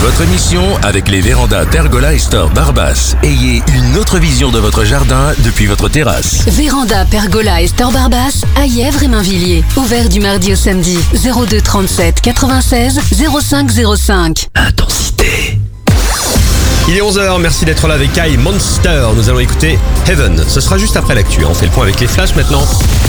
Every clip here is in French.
Votre mission avec les vérandas Pergola et Store Barbas. Ayez une autre vision de votre jardin depuis votre terrasse. Véranda Pergola et Store Barbas à Yèvres et Mainvilliers. Ouvert du mardi au samedi. 02 37 96 05 05. Intensité. Il est 11h, merci d'être là avec Kai Monster. Nous allons écouter Heaven. Ce sera juste après l'actu. On fait le point avec les flashs maintenant.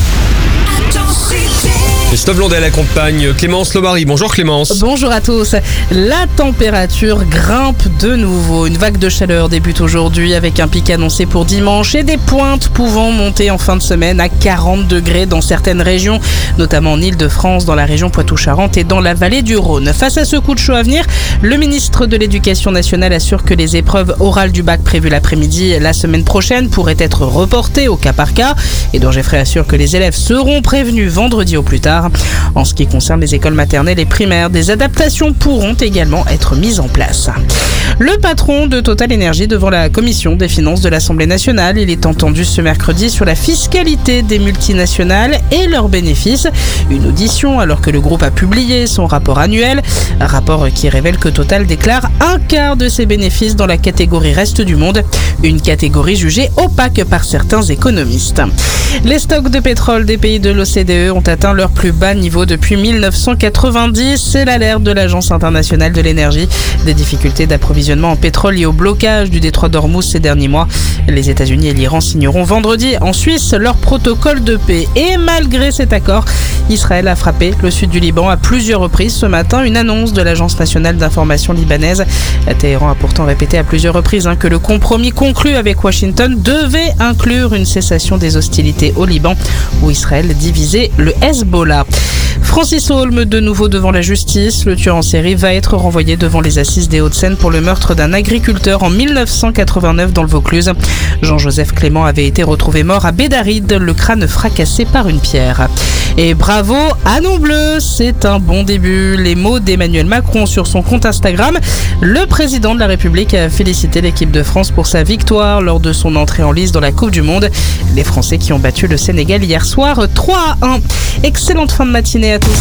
Christophe Blondel accompagne Clémence Lobary. Bonjour Clémence. Bonjour à tous. La température grimpe de nouveau. Une vague de chaleur débute aujourd'hui avec un pic annoncé pour dimanche et des pointes pouvant monter en fin de semaine à 40 degrés dans certaines régions, notamment en Ile-de-France, dans la région Poitou-Charentes et dans la vallée du Rhône. Face à ce coup de chaud à venir, le ministre de l'Éducation nationale assure que les épreuves orales du bac prévues l'après-midi la semaine prochaine pourraient être reportées au cas par cas. Édouard Geoffrey assure que les élèves seront prévenus vendredi au plus tard. En ce qui concerne les écoles maternelles et primaires, des adaptations pourront également être mises en place. Le patron de Total Energy devant la commission des finances de l'Assemblée nationale. Il est entendu ce mercredi sur la fiscalité des multinationales et leurs bénéfices. Une audition alors que le groupe a publié son rapport annuel. Un rapport qui révèle que Total déclare un quart de ses bénéfices dans la catégorie reste du monde. Une catégorie jugée opaque par certains économistes. Les stocks de pétrole des pays de l'OCDE ont atteint leur plus bas niveau depuis 1990. C'est l'alerte de l'Agence internationale de l'énergie. Des difficultés d'approvisionnement en pétrole liées au blocage du détroit d'Ormuz ces derniers mois. Les États-Unis et l'Iran signeront vendredi en Suisse leur protocole de paix. Et malgré cet accord, Israël a frappé le sud du Liban à plusieurs reprises ce matin. Une annonce de l'Agence nationale d'information libanaise. Téhéran a pourtant répété à plusieurs reprises que le compromis conclu avec Washington devait inclure une cessation des hostilités au Liban, où Israël divisait le Hezbollah. Francis Holm, de nouveau devant la justice. Le tueur en série va être renvoyé devant les assises des Hauts-de-Seine pour le meurtre d'un agriculteur en 1989 dans le Vaucluse. Jean-Joseph Clément avait été retrouvé mort à Bédaride, le crâne fracassé par une pierre. Et bravo à nos Bleus, c'est un bon début. Les mots d'Emmanuel Macron sur son compte Instagram. Le président de la République a félicité l'équipe de France pour sa victoire lors de son entrée en lice dans la Coupe du Monde. Les Français qui ont battu le Sénégal hier soir 3-1. Excellente fin de matinée à tous.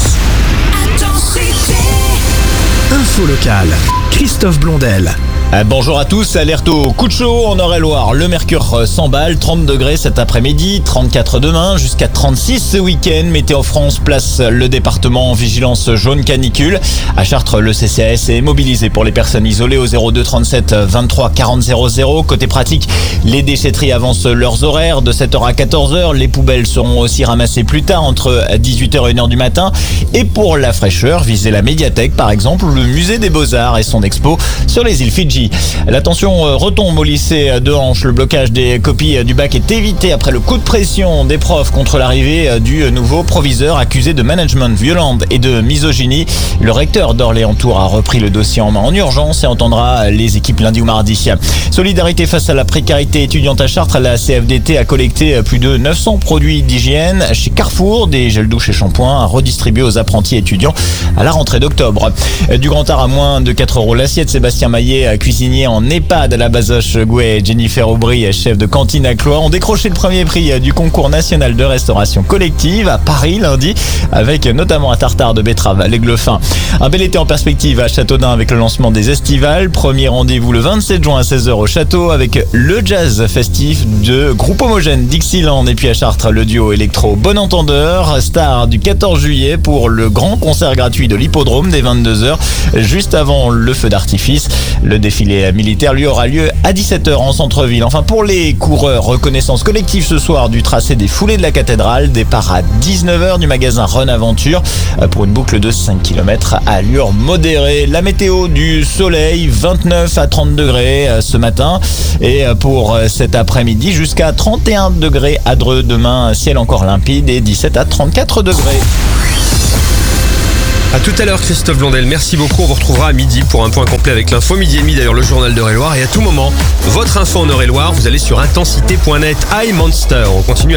Info locale. Christophe Blondel. Bonjour à tous, alerte au coup de chaud en Eure-et-Loire. Le mercure s'emballe, 30 degrés cet après-midi, 34 demain, jusqu'à 36 ce week-end. Météo France place le département en vigilance jaune canicule. À Chartres, le CCAS est mobilisé pour les personnes isolées au 02 37 23 40 00. Côté pratique, les déchetteries avancent leurs horaires de 7h à 14h. Les poubelles seront aussi ramassées plus tard, entre 18h et 1h du matin. Et pour la fraîcheur, visez la médiathèque par exemple, le musée des Beaux-Arts et son expo sur les îles Fidji. La tension retombe au lycée de Hanche. Le blocage des copies du bac est évité après le coup de pression des profs contre l'arrivée du nouveau proviseur accusé de management violent et de misogynie. Le recteur d'Orléans-Tours a repris le dossier en main en urgence et entendra les équipes lundi ou mardi. Solidarité face à la précarité étudiante à Chartres. La CFDT a collecté plus de 900 produits d'hygiène chez Carrefour, des gels douche et shampoings à redistribuer aux apprentis étudiants à la rentrée d'octobre. Du Grand Art à moins de 4 € l'assiette. Sébastien Maillet, cuisinier en EHPAD à la Bazoche Gouet, et Jennifer Aubry, chef de cantine à Cloix, ont décroché le premier prix du concours national de restauration collective à Paris lundi, avec notamment un tartare de betterave à l'Aigle fin. Un bel été en perspective à Châteaudun avec le lancement des estivales. Premier rendez-vous le 27 juin à 16h au château avec le jazz festif de groupe homogène Dixieland. Et puis à Chartres, le duo électro Bon Entendeur, star du 14 juillet pour le grand concert gratuit de l'hippodrome dès 22h, juste avant le feu d'artifice. Le défilé militaire lui aura lieu à 17h en centre-ville. Enfin, pour les coureurs, reconnaissance collective ce soir du tracé des foulées de la cathédrale. Départ à 19h du magasin Run Aventure pour une boucle de 5 km à allure modérée. La météo du soleil, 29 à 30 degrés ce matin. Et pour cet après-midi, jusqu'à 31 degrés à Dreux. Demain, ciel encore limpide et 17 à 34 degrés. A tout à l'heure Christophe Blondel, merci beaucoup. On vous retrouvera à midi pour un point complet avec l'info. Midi et demi d'ailleurs, le journal d'Eure-et-Loire. Et à tout moment, votre info en Eure-et-Loire, vous allez sur intensité.net. Hi Monster. On continue